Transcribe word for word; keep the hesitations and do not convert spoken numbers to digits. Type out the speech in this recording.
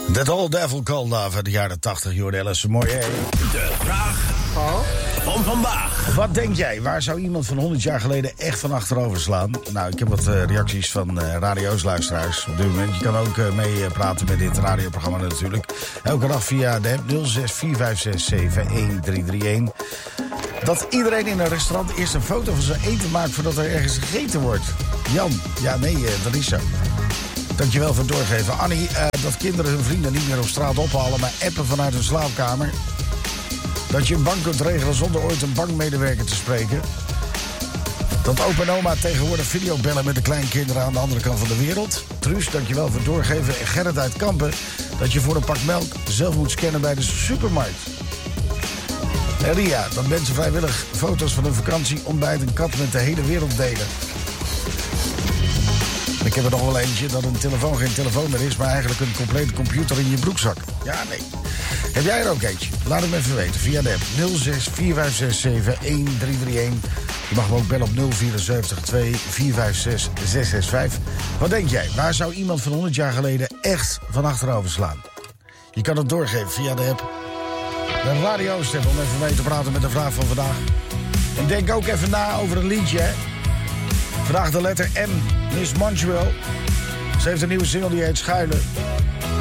That Old Devil Called Love uit de jaren tachtig, Jordi Alice Moyer. De vraag oh. van vandaag. Wat denk jij, waar zou iemand van honderd jaar geleden echt van achterover slaan? Nou, ik heb wat uh, reacties van uh, radio's luisteraars op dit moment. Je kan ook uh, meepraten met dit radioprogramma natuurlijk. Elke dag via de app nul zes vier vijf zes zeven een drie drie een. Dat iedereen in een restaurant eerst een foto van zijn eten maakt voordat er ergens gegeten wordt. Jan, ja nee, uh, dat is zo. Dankjewel voor het doorgeven. Annie, uh, dat kinderen hun vrienden niet meer op straat ophalen, maar appen vanuit hun slaapkamer. Dat je een bank kunt regelen zonder ooit een bankmedewerker te spreken. Dat opa en oma tegenwoordig videobellen met de kleinkinderen aan de andere kant van de wereld. Truus, dankjewel voor het doorgeven. En Gerrit uit Kampen, dat je voor een pak melk zelf moet scannen bij de supermarkt. En Ria, dat mensen vrijwillig foto's van hun vakantie, ontbijt en kat met de hele wereld delen. Ik heb er nog wel eentje dat een telefoon geen telefoon meer is, maar eigenlijk een complete computer in je broekzak. Ja, nee. Heb jij er ook eentje? Laat het me even weten via de app nul zes vier vijf zes zeven een drie drie een. Je mag me ook bellen op nul vier zeven twee vier vijf zes zes zes vijf. Wat denk jij? Waar zou iemand van honderd jaar geleden echt van achterover slaan? Je kan het doorgeven via de app. De radio-stem om even mee te praten met de vraag van vandaag. En denk ook even na over een liedje, hè. Vandaag de letter M, Miss Montreal. Ze heeft een nieuwe single die heet Schuilen.